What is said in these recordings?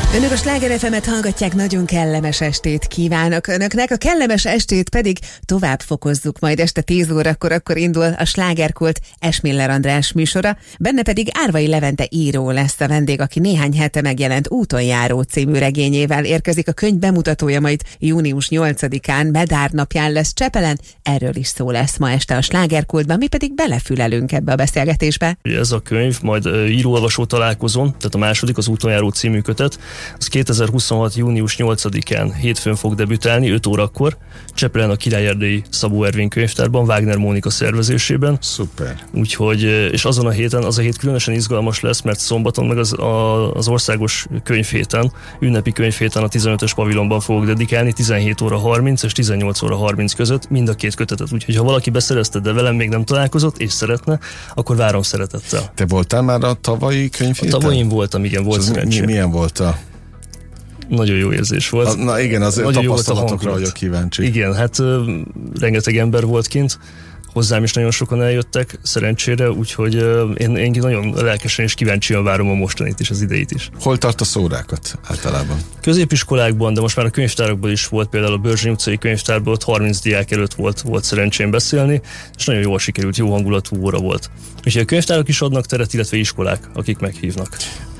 Önök a Sláger FM-et hallgatják, nagyon kellemes estét kívánok önöknek. A kellemes estét pedig tovább fokozzuk majd este 10 órakor, akkor indul a Slágerkult Esmiller András műsora. Benne pedig Árvai Levente író lesz a vendég, aki néhány hete megjelent Úton járó című regényével érkezik. A könyv bemutatója majd június 8-án, Bedár napján lesz Csepelen. Erről is szó lesz ma este a Slágerkultban, mi pedig belefülelünk ebbe a beszélgetésbe. Ez a könyv majd író-olvasó találkozón, tehát a második, az Úton járó című kötet, az 2026. június 8-án hétfőn fog debütálni, 5 órakor, Csepelen a Király Erdélyi Szabó Ervin könyvtárban, Wagner Mónika szervezésében. Szuper. Úgyhogy, és azon a héten, az a hét különösen izgalmas lesz, mert szombaton meg az országos könyvhéten, ünnepi könyvhéten a 15-ös pavilonban fogok dedikálni 17 óra 30 és 18 óra 30 között mind a két kötetet. Úgyhogy ha valaki beszerezte, de velem még nem találkozott és szeretne, akkor várom szeretettel. Te voltál már a tavalyi könyvhéten? A tavalyin voltam, igen, volt szerencsém. Milyen volt a... Nagyon jó érzés volt. Na igen, az tapasztalatokra vagyok kíváncsi. Igen, hát rengeteg ember volt kint, hozzám is nagyon sokan eljöttek, szerencsére, úgyhogy én nagyon lelkesen és kíváncsian várom a mostanit is, az ideit is. Hol tartasz órákat általában? Középiskolákban, de most már a könyvtárakban is volt, például a Börzsény utcai könyvtárban, ott 30 diák előtt volt szerencsém beszélni, és nagyon jól sikerült, jó hangulatú óra volt. Úgyhogy a könyvtárak is adnak teret, illetve iskolák, akik meghívnak.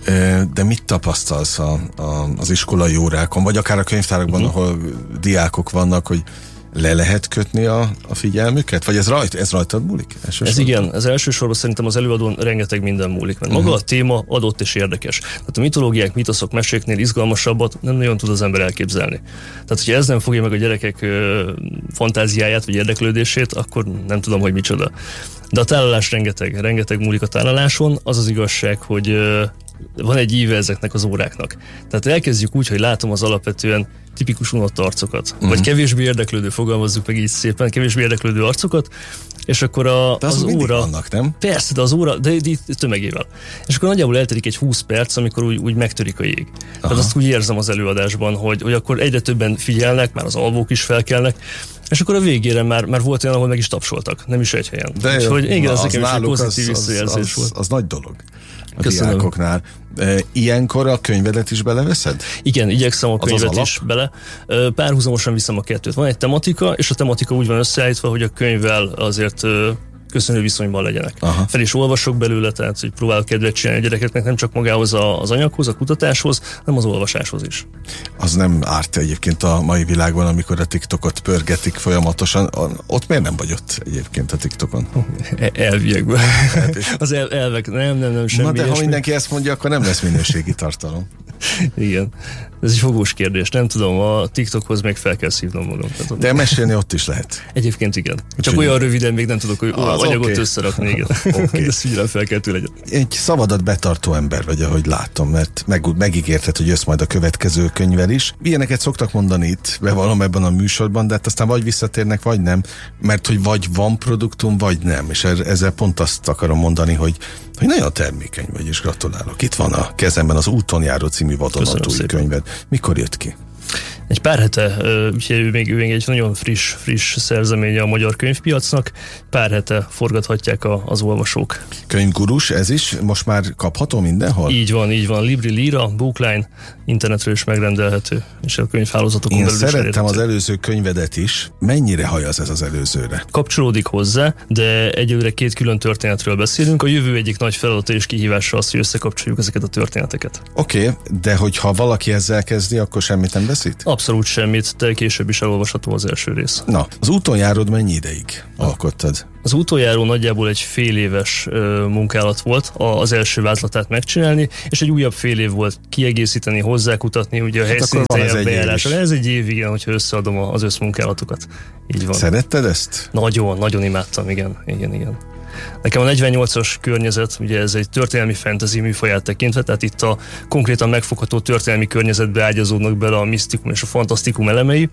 De mit tapasztalsz az iskolai órákon, vagy akár a könyvtárakban, ahol diákok vannak, hogy le lehet kötni a figyelmüket? Vagy ez rajtad múlik? Ez igen, ez elsősorban szerintem az előadón rengeteg minden múlik, mert maga a téma adott és érdekes. Tehát a mitológiák, mitoszok, meséknél izgalmasabbat nem nagyon tud az ember elképzelni. Tehát, hogyha ez nem fogja meg a gyerekek fantáziáját vagy érdeklődését, akkor nem tudom, hogy micsoda. De a tálalás rengeteg múlik a tálaláson. Az az igazság, hogy van egy íve ezeknek az óráknak. Tehát elkezdjük úgy, hogy látom az alapvetően tipikus unott arcokat, vagy kevésbé érdeklődő, fogalmazzuk meg így szépen, kevésbé érdeklődő arcokat, és akkor az óra... Vannak, nem? Persze, de az óra, de tömegével. És akkor nagyjából eltelik egy 20 perc, amikor úgy megtörik a jég. Aha. Tehát azt úgy érzem az előadásban, hogy akkor egyre többen figyelnek, már az alvók is felkelnek, és akkor a végére már volt olyan, ahol meg is tapsoltak, nem is egy helyen. De úgyhogy igen, ez nekem is egy pozitív visszajelzés volt. Az nagy dolog. A diákoknál. Ilyenkor a könyvedet is beleveszed? Igen, igyekszem a könyvet is bele. Párhuzamosan viszem a kettőt. Van egy tematika, és a tematika úgy van összeállítva, hogy a könyvvel azért köszönő viszonyban legyenek. Aha. Fel is olvasok belőle, tehát hogy próbálok kedvet csinálni a gyerekeknek nem csak magához az anyaghoz, a kutatáshoz, hanem az olvasáshoz is. Az nem árt egyébként a mai világban, amikor a TikTokot pörgetik folyamatosan. Ott miért nem vagy ott egyébként a TikTokon? Elviekből. Az elvek, nem, semmi. Na de ha mindenki ezt mondja, akkor nem lesz minőségi tartalom. Igen. Ez egy fogós kérdés. Nem tudom, a TikTokhoz még fel kell szívnom magam. De mesélni ott is lehet. Egyébként igen. Csak olyan röviden még nem tudok anyagot összerakni. Igen. Okay. Ezt figyelem fel kell tőle. Egy szavadat betartó ember vagy, ahogy látom, mert megígérted, hogy jössz majd a következő könyvvel is. Ilyeneket szoktak mondani itt, bevallom ebben a műsorban, de hát aztán vagy visszatérnek, vagy nem, mert hogy vagy van produktum, vagy nem. És ezzel pont azt akarom mondani, hogy nagyon termékeny vagy, és gratulálok. Itt van a kezemben az Úton járó című vadonatúj könyved. Mikor jött ki? Egy pár hete, úgyhogy ő még egy nagyon friss szerzeménye a magyar könyvpiacnak. Pár hete forgathatják az olvasók. Könyvgurus, ez is most már kapható mindenhol? Így van. Libri, Lira, Bookline, internetről is megrendelhető, és a könyvhálózatokon belül is elérhető. Én szerettem az előző könyvedet is. Mennyire hajaz ez az előzőre? Kapcsolódik hozzá, de egyelőre két külön történetről beszélünk. A jövő egyik nagy feladata és kihívása az, hogy összekapcsoljuk ezeket a történeteket. Oké, de hogyha valaki ezzel kezdi, akkor semmit nem veszít? Abszolút semmit, de később is elolvasható az első rész. Na, az Úton járód mennyi ideig alkottad? Az Úton járó nagyjából egy fél éves munkálat volt az első vázlatát megcsinálni, és egy újabb fél év volt kiegészíteni, hozzákutatni, ugye a helyszíni bejárásra. Ez egy év, igen, hogyha összeadom az összmunkálatokat. Így van. Szeretted ezt? Nagyon imádtam, igen. Nekem a 48-as környezet, ugye ez egy történelmi fantasy műfaját tekintve, tehát itt a konkrétan megfogható történelmi környezetbe ágyazódnak bele a misztikum és a fantasztikum elemei.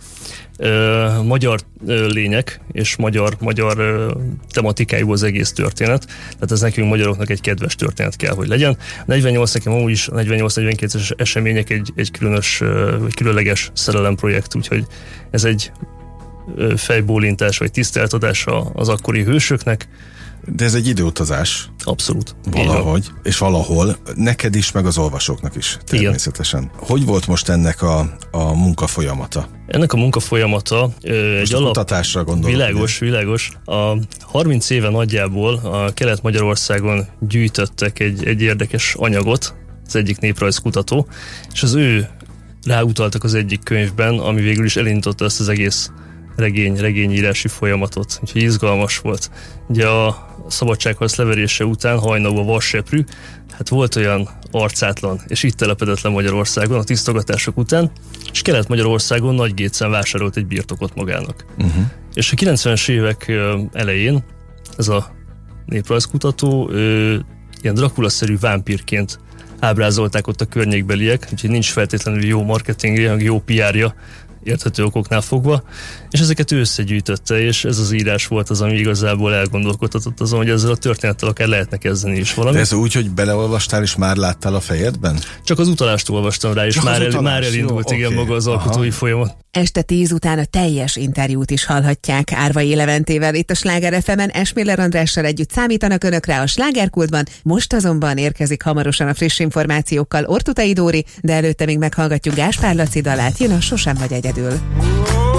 Magyar lények és magyar tematikájú az egész történet, tehát ez nekünk magyaroknak egy kedves történet kell, hogy legyen. A 48 nekem amúgy is, a 48-42-es események egy különleges szerelemprojekt, úgyhogy ez egy fejbólintás vagy tiszteletadás az akkori hősöknek. De ez egy időutazás. Abszolút. Valahogy, és valahol, neked is, meg az olvasóknak is, természetesen. Igen. Hogy volt most ennek a munkafolyamata? Ennek a munkafolyamata egy kutatásra gondolok. Világos. A 30 éve nagyjából a Kelet-Magyarországon gyűjtöttek egy érdekes anyagot, az egyik néprajzkutató, és az ő ráutaltak az egyik könyvben, ami végül is elindította ezt az egész regényírási folyamatot. Úgyhogy izgalmas volt. Ugye a szabadságharc leverése után hajnalban vasseprű, hát volt olyan arcátlan, és itt telepedett le Magyarországon a tisztogatások után, és Kelet-Magyarországon Nagygécen vásárolt egy birtokot magának. És a 90-es évek elején ez a néprajzkutató ilyen Dracula-szerű vámpírként ábrázolták ott a környékbeliek, úgyhogy nincs feltétlenül jó marketingje, jó PR-ja, érthető okoknál fogva, és ezeket ő összegyűjtötte, és ez az írás volt az, ami igazából elgondolkodtatott azon, hogy ezzel a történettel akár lehetne kezdeni is valamit. De ez úgy, hogy beleolvastál, és már láttál a fejedben? Csak az utalást olvastam rá, és már elindult, jó, igen, maga az alkotói folyamat. Este 10 után a teljes interjút is hallhatják Árvai Leventével itt a Sláger FM-en. Esmiller Andrással együtt számítanak önökre a Slágerkultban, most azonban érkezik hamarosan a friss információkkal Ortutai Dóri, de előtte még meghallgatjuk Gáspár Laci dalát, jön a Sosem vagy egyedül.